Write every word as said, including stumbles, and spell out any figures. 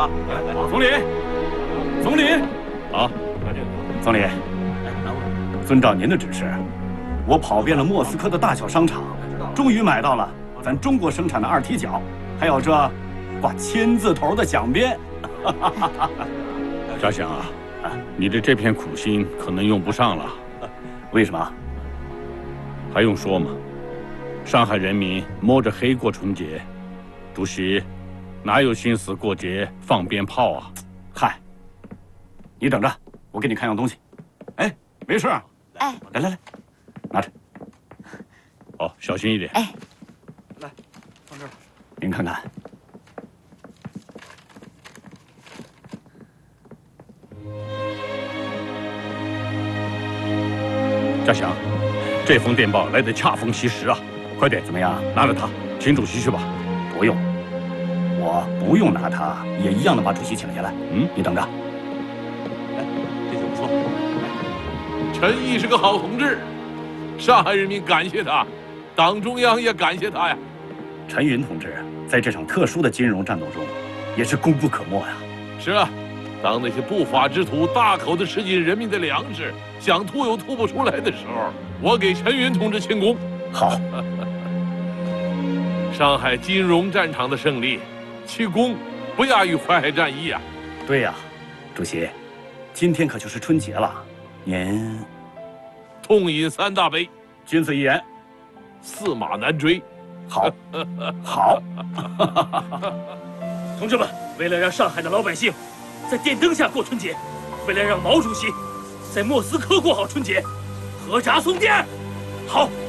啊！总理，总理， 啊， 总理，遵照您的指示，我跑遍了莫斯科的大小商场，终于买到了咱中国生产的二踢脚，还有这挂千字头的响鞭。 嘉祥啊，你的这片苦心可能用不上了。 为什么？ 还用说吗？上海人民摸着黑过春节，主席哪有心思过节放鞭炮啊？ 嗨，你等着，我给你看样东西。哎，没事。 哎， 来来来，拿着。 好，小心一点。 哎， 来，放这儿。您看看。 嘉祥，这封电报来得恰逢其时啊！快点， 怎么样？ 拿着它，请主席去吧。 不用，我不用拿它，也一样的把主席请下来。嗯，你等着。 哎，这就不错。陈毅是个好同志，上海人民感谢他，党中央也感谢他呀。 陈云同志在这场特殊的金融战斗中，也是功不可没呀。 是啊。当那些不法之徒大口的吃尽人民的粮食，想吐又吐不出来的时候，我给陈云同志庆功。 好， 上海金融战场的胜利，其功不亚于淮海战役啊！ 对呀，主席，今天可就是春节了，您痛饮三大杯， 君子一言， 驷马难追。 好，好。 同志们，为了让上海的老百姓在电灯下过春节，为了让毛主席在莫斯科过好春节，喝茶送电，好。